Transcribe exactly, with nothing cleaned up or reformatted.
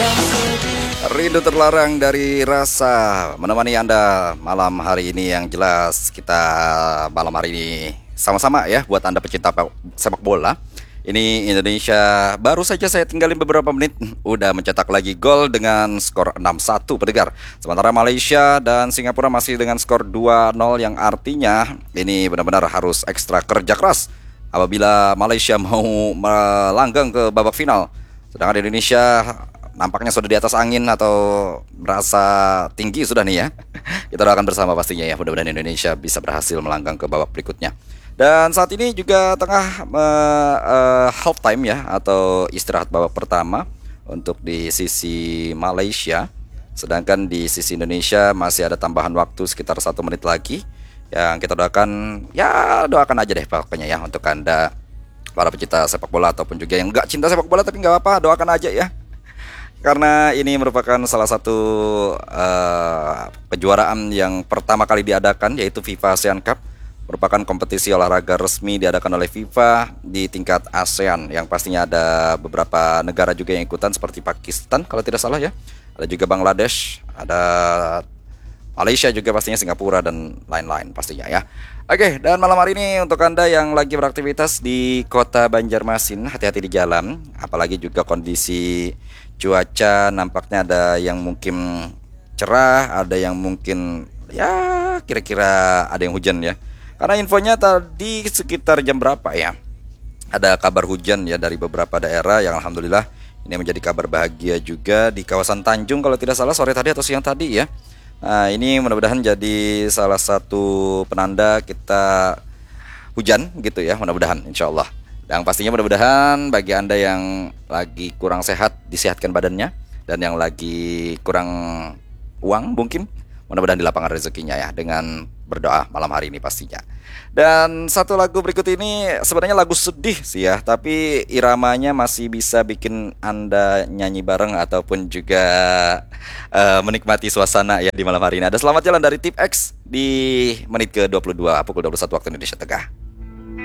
Rindu terlarang dari rasa menemani Anda malam hari ini. Yang jelas kita malam hari ini sama-sama ya, buat Anda pecinta sepak bola. Ini Indonesia baru saja saya tinggalin beberapa menit udah mencetak lagi gol dengan skor enam satu pendengar. Sementara Malaysia dan Singapura masih dengan skor dua nol, yang artinya ini benar-benar harus ekstra kerja keras apabila Malaysia mau melanggang ke babak final. Sedangkan Indonesia nampaknya sudah di atas angin atau merasa tinggi sudah nih ya. Kita doakan bersama pastinya ya, mudah-mudahan Indonesia bisa berhasil melanggang ke babak berikutnya. Dan saat ini juga tengah uh, uh, half time ya, atau istirahat babak pertama untuk di sisi Malaysia. Sedangkan di sisi Indonesia masih ada tambahan waktu sekitar satu menit lagi. Yang kita doakan, ya doakan aja deh pokoknya ya, untuk Anda para pecinta sepak bola ataupun juga yang nggak cinta sepak bola tapi nggak apa-apa, doakan aja ya. Karena ini merupakan salah satu uh, kejuaraan yang pertama kali diadakan, yaitu FIFA ASEAN Cup. Merupakan kompetisi olahraga resmi diadakan oleh FIFA di tingkat ASEAN, yang pastinya ada beberapa negara juga yang ikutan seperti Pakistan kalau tidak salah ya. Ada juga Bangladesh, ada Malaysia juga pastinya, Singapura dan lain-lain pastinya ya. Oke, dan malam hari ini untuk Anda yang lagi beraktivitas di kota Banjarmasin, hati-hati di jalan. Apalagi juga kondisi cuaca nampaknya ada yang mungkin cerah, ada yang mungkin ya kira-kira ada yang hujan ya. Karena infonya tadi sekitar jam berapa ya, ada kabar hujan ya dari beberapa daerah, yang alhamdulillah ini menjadi kabar bahagia juga di kawasan Tanjung kalau tidak salah sore tadi atau siang tadi ya. Nah ini mudah-mudahan jadi salah satu penanda kita hujan gitu ya, mudah-mudahan insya Allah. Dan pastinya mudah-mudahan bagi Anda yang lagi kurang sehat, disehatkan badannya. Dan yang lagi kurang uang mungkin, mudah-mudahan dilapangkan rezekinya ya, dengan berdoa malam hari ini pastinya. Dan satu lagu berikut ini sebenarnya lagu sedih sih ya, tapi iramanya masih bisa bikin Anda nyanyi bareng ataupun juga uh, menikmati suasana ya di malam hari ini. Ada Selamat Jalan dari Tip X di menit ke dua puluh dua, pukul dua puluh satu waktu Indonesia Tengah.